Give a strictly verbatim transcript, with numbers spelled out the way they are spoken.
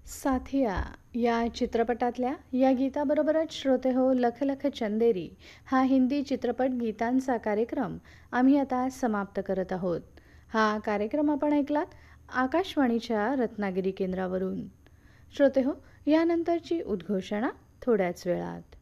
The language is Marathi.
साथिया या चित्रपटातल्या या गीताबरोबरच श्रोते हो लख लख चंदेरी हा हिंदी चित्रपट गीतांचा कार्यक्रम आम्ही आता समाप्त करत आहोत. हा कार्यक्रम आपण ऐकलात आकाशवाणीच्या रत्नागिरी केंद्रावरून. श्रोते हो, यानंतरची उद्घोषणा थोड्याच वेळात.